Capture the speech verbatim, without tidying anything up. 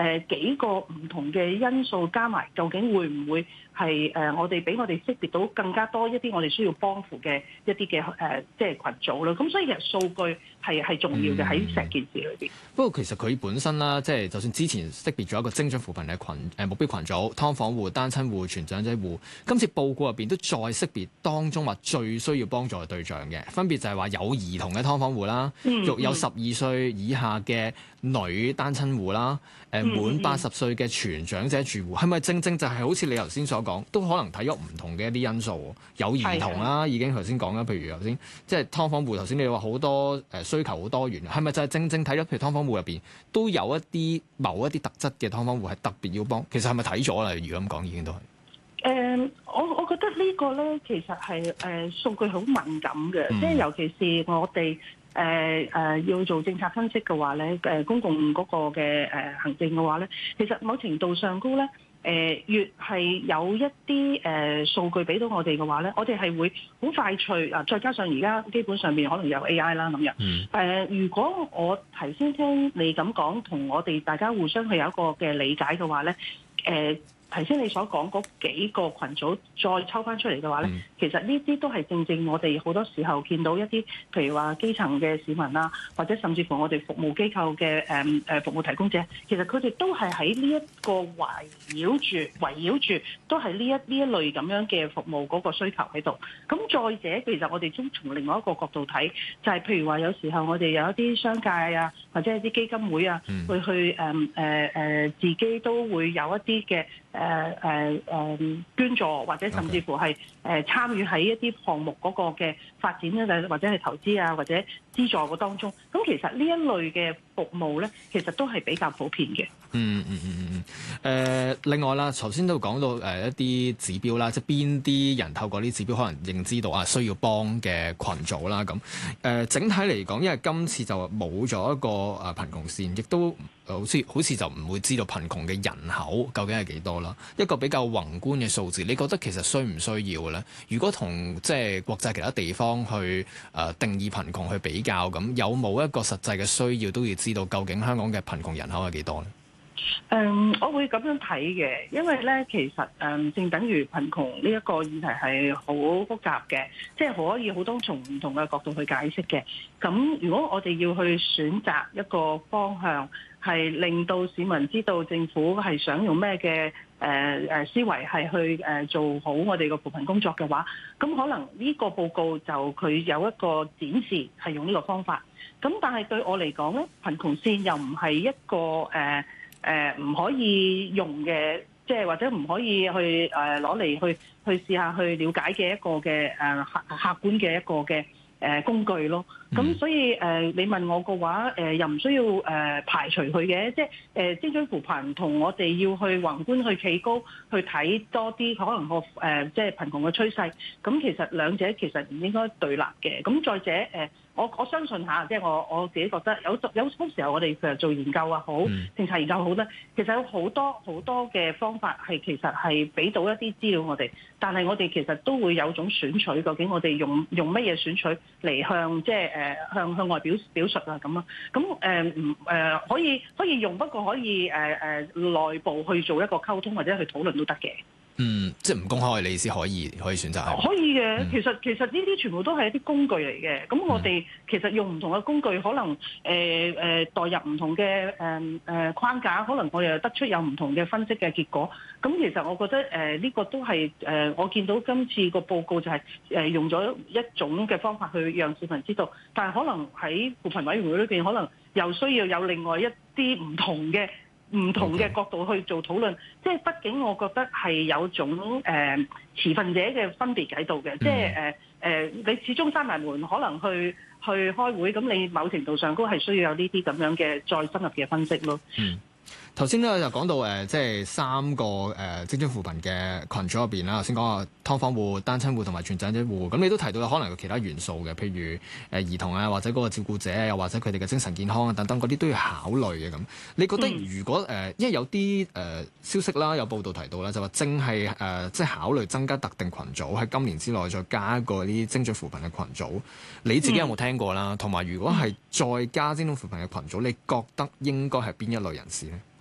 誒幾個唔同嘅因素加埋，究竟會唔會係誒我哋俾我哋識別到更加多一啲我哋需要幫扶嘅一啲嘅誒即係群組咯。咁所以其實數據係係重要嘅喺成件事裏邊。 不過其實佢本身啦，即係就算之前識別咗一個精準扶貧嘅群誒目標群組，劏房戶、單親戶、全長者戶，今次報告入邊都再識別當中話最需要幫助嘅對象嘅，分別就係話有兒童嘅劏房戶啦， 嗯、 育有十二歲以下嘅女單親戶啦，誒滿八十歲嘅全長者住戶，係咪正正就係好似你頭先所講，都可能睇咗唔同嘅一啲因素，有兒童啦，已經頭先講啦，譬如頭先即係劏房戶，頭先你話好多誒需求好多元，係咪就係正正睇咗譬如劏房戶入邊都有一啲某一啲特質嘅劏房戶係特別要幫？其實係咪睇咗啦？如果咁講，已經都係。 誒、呃，我我覺得呢個咧，其實係誒、呃、數據好敏感嘅，即係、嗯、尤其是我哋誒誒要做政策分析嘅話咧，誒、呃、公共嗰個嘅誒、呃、行政嘅話咧，其實某程度上高咧，誒、呃、越係有一啲誒、呃、數據俾到我哋嘅話咧，我哋係會好快脆啊！再加上而家基本上面可能有 A I 啦咁樣，誒、 嗯呃、如果我頭先聽你咁講，同我哋大家互相去有一個嘅理解嘅話咧，誒、呃。頭先你所講嗰幾個群組再抽翻出嚟嘅話咧，嗯、其實呢啲都係正正我哋好多時候見到一啲，譬如話基層嘅市民啦，或者甚至乎我哋服務機構嘅誒誒服務提供者，其實佢哋都係喺呢一個圍繞住圍繞住，都係呢一呢一類咁樣嘅服務嗰個需求喺度。咁再者，其實我哋都從另外一個角度睇，就係、是、譬如話有時候我哋有一啲商界啊，或者一啲基金會啊，會、嗯、去誒誒誒自己都會有一啲嘅。誒誒誒捐助或者甚至乎係誒參與喺一啲項目嗰個嘅發展咧，或者係投資啊，或者資助嘅當中，咁其實呢一類嘅服務咧，其實都係比較普遍嘅。 嗯嗯嗯嗯嗯。誒、呃，另外啦，頭先都講到誒一啲指標啦，即係邊啲人透過呢啲指標可能認知到啊需要幫嘅群組啦。咁誒、呃，整體嚟講，因為今次就冇咗一個誒貧窮線，亦都好似好似就唔會知道貧窮嘅人口究竟係幾多啦。一個比較宏觀嘅數字，你覺得其實需唔需要嘅咧？如果同即係國際其他地方去誒、呃、定義貧窮去比較，咁有冇一個實際嘅需要都要知道究竟香港嘅貧窮人口係幾多咧？ 誒、嗯，我會咁樣睇嘅，因為咧，其實誒、嗯，正等於貧窮呢一個議題係好複雜嘅，即係可以好多從唔同嘅角度去解釋嘅。咁如果我哋要去選擇一個方向，係令到市民知道政府係想用咩嘅誒誒思維係去誒、呃、做好我哋個扶貧工作嘅話，咁可能呢個報告就佢有一個展示係用呢個方法。咁但係對我嚟講咧，貧窮線又唔係一個誒。呃誒唔、呃、可以用嘅，即係或者唔可以去誒攞嚟去去試下去了解嘅一個嘅誒客客觀嘅一個嘅誒、呃、工具咯。咁、嗯、所以誒、呃，你問我嘅話，誒、呃、又唔需要誒、呃、排除佢嘅，即係誒精準扶貧同我哋要去宏觀去企高去睇多啲可能個誒、呃、即係貧窮嘅趨勢。咁其實兩者其實唔應該對立嘅。咁再者誒。呃我我相信下，即係我我自己覺得有有好時候我哋其實做研究啊好，政策研究好咧，其實有好多好多嘅方法係其實係俾到一啲資料我哋，但係我哋其實都會有種選取，究竟我哋用用乜嘢選取嚟向即係誒向向外表表述啊咁啊，咁誒唔誒可以可以用，不過可以誒誒、呃、內部去做一個溝通或者去討論都得嘅。 嗯，即係唔公開，你意思可以可以選擇係？可以嘅、嗯，其實其實呢啲全部都係一啲工具嚟嘅。咁我哋其實用唔同嘅工具，可能誒誒、呃、代入唔同嘅誒誒框架，可能我哋又得出有唔同嘅分析嘅結果。咁其實我覺得誒呢、呃這個都係誒、呃、我見到今次個報告就係、是、誒、呃、用咗一種嘅方法去讓市民知道，但係可能喺扶貧委員會裏邊，可能又需要有另外一啲唔同嘅。唔同嘅角度去做討論，即係畢竟我覺得係有種誒、呃、持份者嘅分別喺度嘅，即係誒誒你始終閂埋門，可能去去開會，咁你某程度上都係需要有呢啲咁樣嘅再深入嘅分析咯。嗯。 頭先咧就講到誒，即係三個誒精準扶貧嘅群組入邊啦。頭先講話劏房戶、單親戶同埋全長者戶，咁你都提到有可能有其他元素嘅，譬如誒兒童啊，或者嗰個照顧者，又或者佢哋嘅精神健康啊等等嗰啲都要考慮嘅咁。你覺得如果誒、呃，因為有啲誒、呃、消息啦，有報道提到啦，就話正係誒、呃、即係考慮增加特定群組喺今年之內再加一個啲精準扶貧嘅群組。你自己有冇聽過啦？同埋如果係再加精準扶貧嘅群組，你覺得應該係邊一類人士咧？